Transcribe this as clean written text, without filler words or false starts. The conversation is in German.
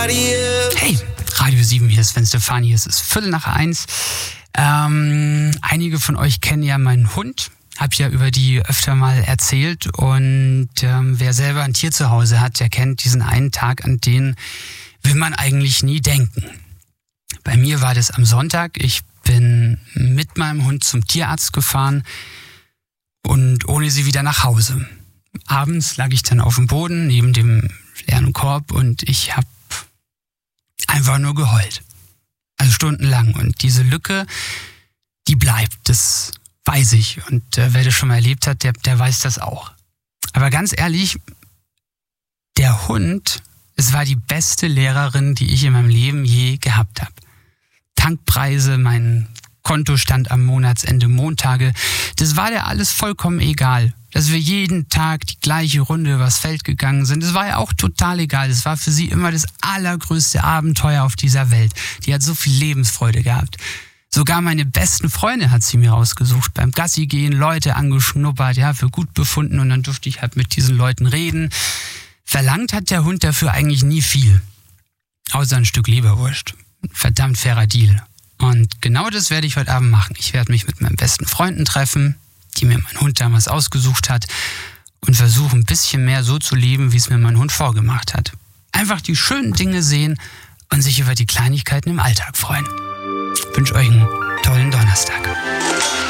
Hey, Radio 7, hier ist Sven Stefani, es ist 1:15. Einige von euch kennen ja meinen Hund, habe ja über die öfter mal erzählt und wer selber ein Tier zu Hause hat, der kennt diesen einen Tag, an den will man eigentlich nie denken. Bei mir war das am Sonntag, ich bin mit meinem Hund zum Tierarzt gefahren und ohne sie wieder nach Hause. Abends lag ich dann auf dem Boden neben dem leeren Korb und ich habe einfach nur geheult. Also stundenlang. Und diese Lücke, die bleibt, das weiß ich. Und wer das schon mal erlebt hat, der weiß das auch. Aber ganz ehrlich, der Hund, es war die beste Lehrerin, die ich in meinem Leben je gehabt habe. Tankpreise, mein Kontostand am Monatsende, Montage, das war der alles vollkommen egal. Dass wir jeden Tag die gleiche Runde übers Feld gegangen sind, das war ja auch total egal. Das war für sie immer das allergrößte Abenteuer auf dieser Welt. Die hat so viel Lebensfreude gehabt. Sogar meine besten Freunde hat sie mir rausgesucht. Beim Gassi gehen, Leute angeschnuppert, ja, für gut befunden und dann durfte ich halt mit diesen Leuten reden. Verlangt hat der Hund dafür eigentlich nie viel. Außer ein Stück Leberwurst. Verdammt fairer Deal. Und genau das werde ich heute Abend machen. Ich werde mich mit meinen besten Freunden treffen, die mir mein Hund damals ausgesucht hat, und versuche ein bisschen mehr so zu leben, wie es mir mein Hund vorgemacht hat. Einfach die schönen Dinge sehen und sich über die Kleinigkeiten im Alltag freuen. Ich wünsche euch einen tollen Donnerstag.